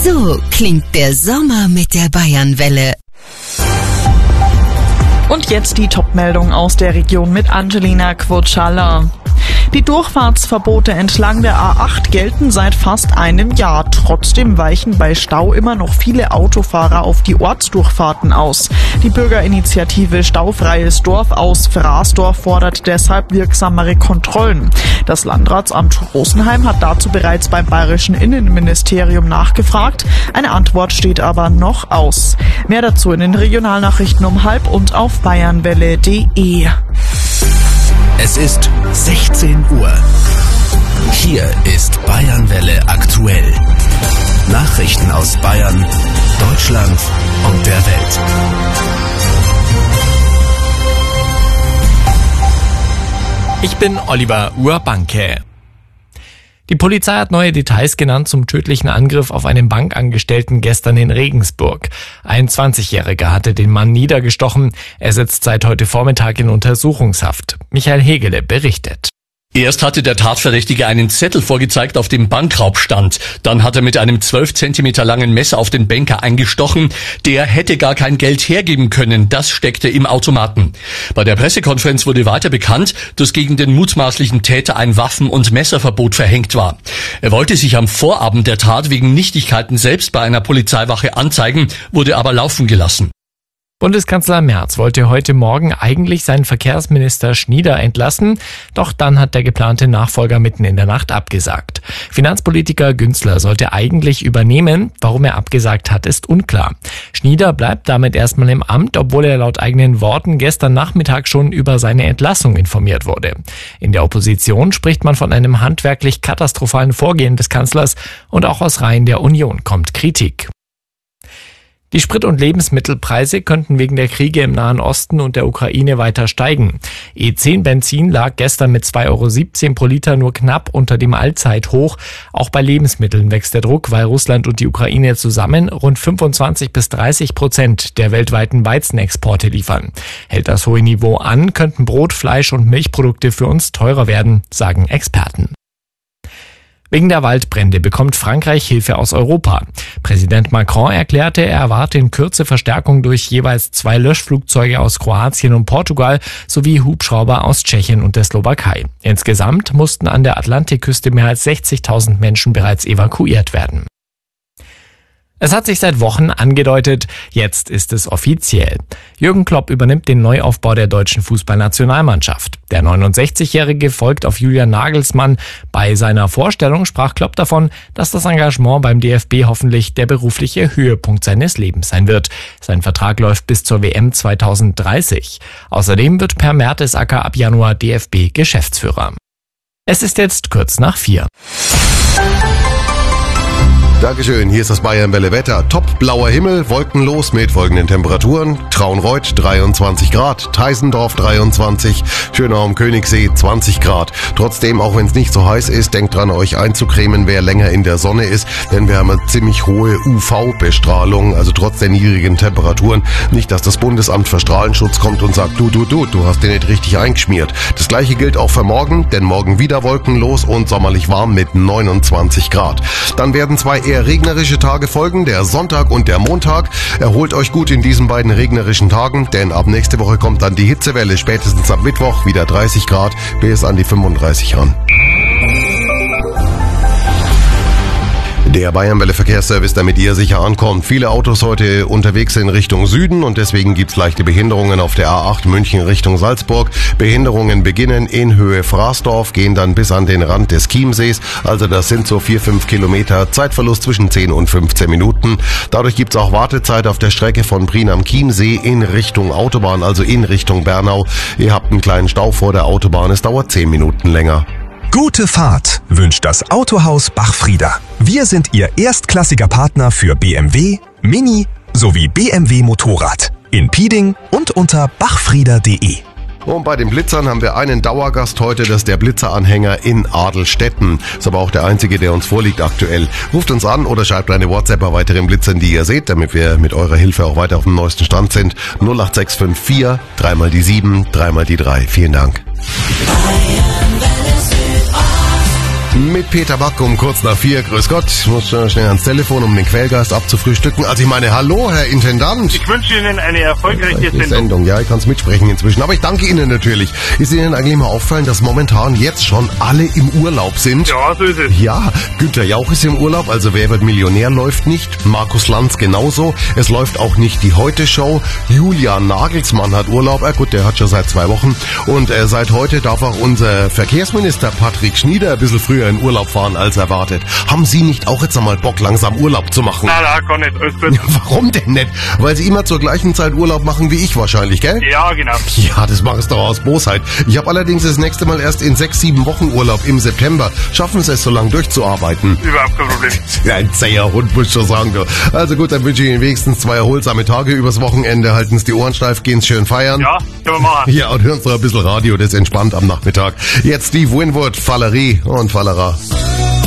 So klingt der Sommer mit der Bayernwelle. Und jetzt die Top-Meldung aus der Region mit Angelina Quotschalla. Die Durchfahrtsverbote entlang der A8 gelten seit fast einem Jahr. Trotzdem weichen bei Stau immer noch viele Autofahrer auf die Ortsdurchfahrten aus. Die Bürgerinitiative Staufreies Dorf aus Fraßdorf fordert deshalb wirksamere Kontrollen. Das Landratsamt Rosenheim hat dazu bereits beim bayerischen Innenministerium nachgefragt. Eine Antwort steht aber noch aus. Mehr dazu in den Regionalnachrichten um 12:30 und auf bayernwelle.de. Es ist 16 Uhr. Hier ist Bayernwelle aktuell. Nachrichten aus Bayern, Deutschland und der Welt. Ich bin Oliver Urbanke. Die Polizei hat neue Details genannt zum tödlichen Angriff auf einen Bankangestellten gestern in Regensburg. Ein 20-Jähriger hatte den Mann niedergestochen. Er sitzt seit heute Vormittag in Untersuchungshaft. Michael Hegele berichtet. Erst hatte der Tatverdächtige einen Zettel vorgezeigt, auf dem Bankraub stand. Dann hat er mit einem 12 Zentimeter langen Messer auf den Banker eingestochen. Der hätte gar kein Geld hergeben können. Das steckte im Automaten. Bei der Pressekonferenz wurde weiter bekannt, dass gegen den mutmaßlichen Täter ein Waffen- und Messerverbot verhängt war. Er wollte sich am Vorabend der Tat wegen Nichtigkeiten selbst bei einer Polizeiwache anzeigen, wurde aber laufen gelassen. Bundeskanzler Merz wollte heute Morgen eigentlich seinen Verkehrsminister Schnieder entlassen, doch dann hat der geplante Nachfolger mitten in der Nacht abgesagt. Finanzpolitiker Günzler sollte eigentlich übernehmen, warum er abgesagt hat, ist unklar. Schnieder bleibt damit erstmal im Amt, obwohl er laut eigenen Worten gestern Nachmittag schon über seine Entlassung informiert wurde. In der Opposition spricht man von einem handwerklich katastrophalen Vorgehen des Kanzlers und auch aus Reihen der Union kommt Kritik. Die Sprit- und Lebensmittelpreise könnten wegen der Kriege im Nahen Osten und der Ukraine weiter steigen. E10-Benzin lag gestern mit 2,17 € pro Liter nur knapp unter dem Allzeithoch. Auch bei Lebensmitteln wächst der Druck, weil Russland und die Ukraine zusammen rund 25-30% der weltweiten Weizenexporte liefern. Hält das hohe Niveau an, könnten Brot, Fleisch und Milchprodukte für uns teurer werden, sagen Experten. Wegen der Waldbrände bekommt Frankreich Hilfe aus Europa. Präsident Macron erklärte, er erwarte in Kürze Verstärkung durch jeweils 2 Löschflugzeuge aus Kroatien und Portugal sowie Hubschrauber aus Tschechien und der Slowakei. Insgesamt mussten an der Atlantikküste mehr als 60.000 Menschen bereits evakuiert werden. Es hat sich seit Wochen angedeutet, jetzt ist es offiziell. Jürgen Klopp übernimmt den Neuaufbau der deutschen Fußballnationalmannschaft. Der 69-Jährige folgt auf Julian Nagelsmann. Bei seiner Vorstellung sprach Klopp davon, dass das Engagement beim DFB hoffentlich der berufliche Höhepunkt seines Lebens sein wird. Sein Vertrag läuft bis zur WM 2030. Außerdem wird Per Mertesacker ab Januar DFB-Geschäftsführer. Es ist jetzt kurz nach 4. Dankeschön, hier ist das Bayernwelle Wetter. Top blauer Himmel, wolkenlos mit folgenden Temperaturen. Traunreuth 23 Grad, Teisendorf 23, Schönau Königssee 20 Grad. Trotzdem, auch wenn es nicht so heiß ist, denkt dran, euch einzucremen, wer länger in der Sonne ist, denn wir haben eine ziemlich hohe UV-Bestrahlung, also trotz der niedrigen Temperaturen. Nicht, dass das Bundesamt für Strahlenschutz kommt und sagt, du hast den nicht richtig eingeschmiert. Das gleiche gilt auch für morgen, denn morgen wieder wolkenlos und sommerlich warm mit 29 Grad. Dann werden 2 eher regnerische Tage folgen, der Sonntag und der Montag. Erholt euch gut in diesen beiden regnerischen Tagen, denn ab nächste Woche kommt dann die Hitzewelle, spätestens am Mittwoch wieder 30 Grad bis an die 35 ran. Der Bayernwelle Verkehrsservice, damit ihr sicher ankommt. Viele Autos heute unterwegs in Richtung Süden und deswegen gibt's leichte Behinderungen auf der A8 München Richtung Salzburg. Behinderungen beginnen in Höhe Fraßdorf, gehen dann bis an den Rand des Chiemsees. Also das sind so 4-5 Kilometer, Zeitverlust zwischen 10 und 15 Minuten. Dadurch gibt's auch Wartezeit auf der Strecke von Prien am Chiemsee in Richtung Autobahn, also in Richtung Bernau. Ihr habt einen kleinen Stau vor der Autobahn, es dauert 10 Minuten länger. Gute Fahrt wünscht das Autohaus Bachfrieder. Wir sind Ihr erstklassiger Partner für BMW, Mini sowie BMW Motorrad. In Pieding und unter bachfrieder.de. Und bei den Blitzern haben wir einen Dauergast heute, das ist der Blitzeranhänger in Adelstetten. Ist aber auch der einzige, der uns vorliegt aktuell. Ruft uns an oder schreibt eine WhatsApp bei weiteren Blitzern, die ihr seht, damit wir mit eurer Hilfe auch weiter auf dem neuesten Stand sind. 08654 3 die 7, 3 die 3. Vielen Dank. Mit Peter Back um kurz nach 4. Grüß Gott. Ich muss schnell ans Telefon, um den Quälgeist abzufrühstücken. Also ich meine, hallo, Herr Intendant. Ich wünsche Ihnen eine erfolgreiche Sendung. Ja, ich kann es mitsprechen inzwischen. Aber ich danke Ihnen natürlich. Ist Ihnen eigentlich mal auffallen, dass momentan jetzt schon alle im Urlaub sind? Ja, so ist es. Ja, Günther Jauch ist im Urlaub, also Wer wird Millionär läuft nicht. Markus Lanz genauso. Es läuft auch nicht die Heute-Show. Julian Nagelsmann hat Urlaub. Gut, der hat schon seit 2 Wochen. Und seit heute darf auch unser Verkehrsminister Patrick Schnieder ein bisschen früher in Urlaub fahren als erwartet. Haben Sie nicht auch jetzt einmal Bock, langsam Urlaub zu machen? Na, gar nicht. Alles gut. Warum denn nicht? Weil Sie immer zur gleichen Zeit Urlaub machen wie ich wahrscheinlich, gell? Ja, genau. Ja, das machst du doch aus Bosheit. Ich habe allerdings das nächste Mal erst in 6-7 Wochen Urlaub im September. Schaffen Sie es so lange durchzuarbeiten? Überhaupt kein Problem. Ein zäher Hund, muss ich schon sagen, du. Also gut, dann wünsche ich Ihnen wenigstens 2 erholsame Tage übers Wochenende. Halten Sie die Ohren steif, gehen Sie schön feiern. Ja, können wir machen. Ja, und hören Sie doch ein bisschen Radio, das entspannt am Nachmittag. Jetzt Steve Winwood, Fallerie und Fallera.